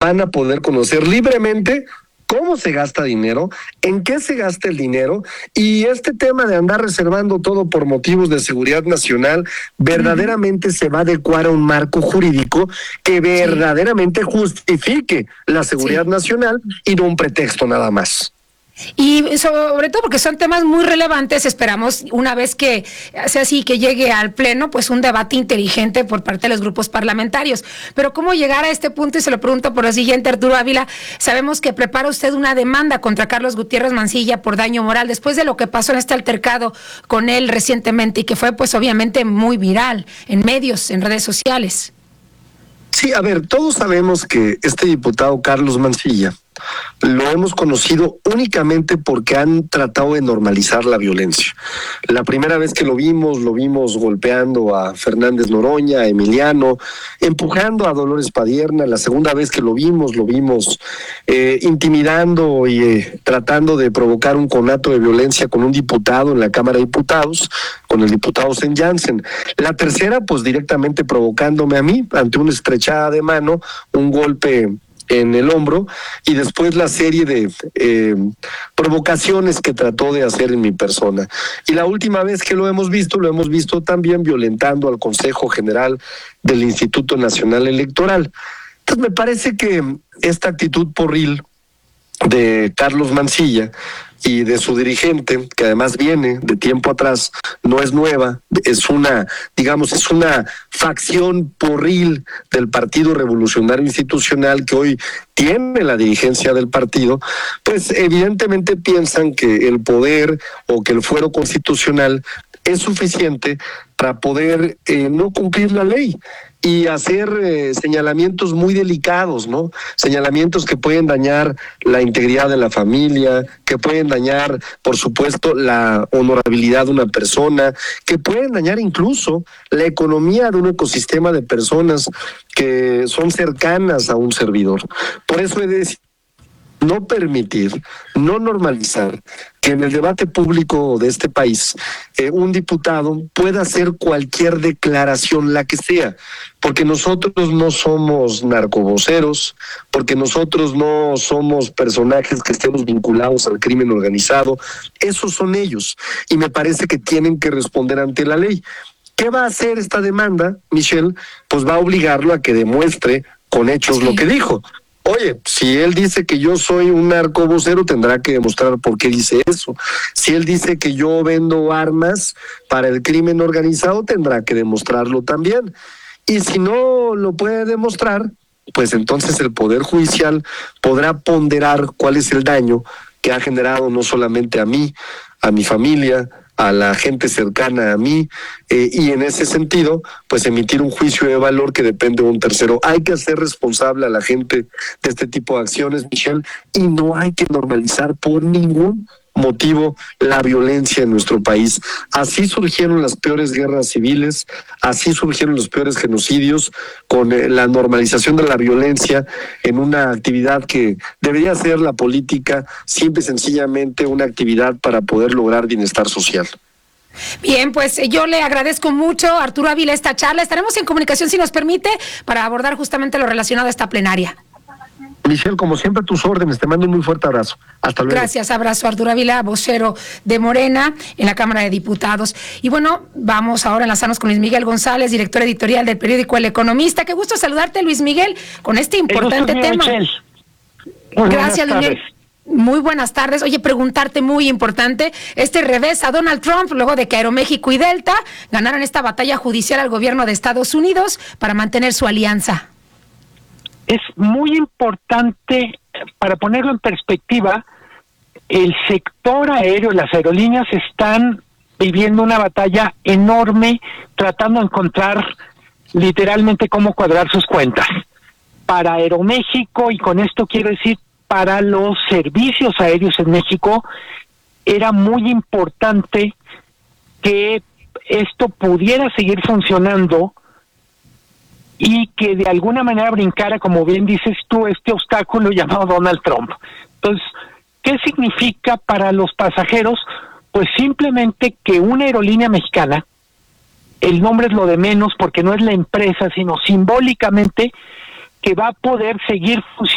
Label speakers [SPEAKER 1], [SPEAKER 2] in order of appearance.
[SPEAKER 1] van a poder conocer libremente cómo se gasta dinero, en qué se gasta el dinero, y este tema de andar reservando todo por motivos de seguridad nacional verdaderamente se va a adecuar a un marco jurídico que verdaderamente justifique la seguridad nacional y no un pretexto nada más.
[SPEAKER 2] Y sobre todo porque son temas muy relevantes, esperamos una vez que sea así, que llegue al pleno, pues un debate inteligente por parte de los grupos parlamentarios. Pero ¿cómo llegar a este punto? Y se lo pregunto por lo siguiente, Arturo Ávila. Sabemos que prepara usted una demanda contra Carlos Gutiérrez Mancilla por daño moral, después de lo que pasó en este altercado con él recientemente y que fue pues obviamente muy viral en medios, en redes sociales.
[SPEAKER 1] Sí, a ver, todos sabemos que este diputado Carlos Mancilla lo hemos conocido únicamente porque han tratado de normalizar la violencia. La primera vez que lo vimos golpeando a Fernández Noroña, a Emiliano, empujando a Dolores Padierna. La segunda vez que lo vimos intimidando y tratando de provocar un conato de violencia con un diputado en la Cámara de Diputados, con el diputado Sen Jansen. La tercera, pues directamente provocándome a mí ante una estrechada de mano, un golpe en el hombro, y después la serie de provocaciones que trató de hacer en mi persona. Y la última vez que lo hemos visto también violentando al Consejo General del Instituto Nacional Electoral. Entonces me parece que esta actitud porril de Carlos Mancilla y de su dirigente, que además viene de tiempo atrás, no es nueva, es una facción porril del Partido Revolucionario Institucional que hoy tiene la dirigencia del partido, pues evidentemente piensan que el poder o que el fuero constitucional es suficiente para poder no cumplir la ley y hacer señalamientos muy delicados, ¿no? Señalamientos que pueden dañar la integridad de la familia, que pueden dañar, por supuesto, la honorabilidad de una persona, que pueden dañar incluso la economía de un ecosistema de personas que son cercanas a un servidor. Por eso he de decir, no permitir, no normalizar que en el debate público de este país un diputado pueda hacer cualquier declaración, la que sea, porque nosotros no somos narcovoceros, porque nosotros no somos personajes que estemos vinculados al crimen organizado. Esos son ellos, y me parece que tienen que responder ante la ley. ¿Qué va a hacer esta demanda, Michelle? Pues va a obligarlo a que demuestre con hechos lo que dijo. Oye, si él dice que yo soy un narcovocero, tendrá que demostrar por qué dice eso. Si él dice que yo vendo armas para el crimen organizado, tendrá que demostrarlo también. Y si no lo puede demostrar, pues entonces el Poder Judicial podrá ponderar cuál es el daño que ha generado no solamente a mí, a mi familia, a la gente cercana a mí, y en ese sentido, pues emitir un juicio de valor que depende de un tercero. Hay que hacer responsable a la gente de este tipo de acciones, Michelle, y no hay que normalizar por ningún motivo la violencia en nuestro país. Así surgieron las peores guerras civiles, así surgieron los peores genocidios, con la normalización de la violencia en una actividad que debería ser la política, simple y sencillamente una actividad para poder lograr bienestar social.
[SPEAKER 2] Bien, pues yo le agradezco mucho, Arturo Ávila, esta charla. Estaremos en comunicación, si nos permite, para abordar justamente lo relacionado a esta plenaria.
[SPEAKER 1] Michelle, como siempre, a tus órdenes. Te mando un muy fuerte abrazo. Hasta luego.
[SPEAKER 2] Gracias, abrazo. Arturo Ávila, vocero de Morena en la Cámara de Diputados. Y bueno, vamos ahora a enlazarnos con Luis Miguel González, director editorial del periódico El Economista. Qué gusto saludarte, Luis Miguel, con este importante tema. Gracias, Luis Miguel. Muy buenas tardes. Oye, preguntarte, muy importante, este revés a Donald Trump luego de que Aeroméxico y Delta ganaran esta batalla judicial al gobierno de Estados Unidos para mantener su alianza.
[SPEAKER 3] Es muy importante, para ponerlo en perspectiva, el sector aéreo, las aerolíneas están viviendo una batalla enorme, tratando de encontrar literalmente cómo cuadrar sus cuentas. Para Aeroméxico, y con esto quiero decir para los servicios aéreos en México, era muy importante que esto pudiera seguir funcionando y que de alguna manera brincara, como bien dices tú, este obstáculo llamado Donald Trump. Entonces, ¿qué significa para los pasajeros? Pues simplemente que una aerolínea mexicana, el nombre es lo de menos porque no es la empresa, sino simbólicamente que va a poder seguir funcionando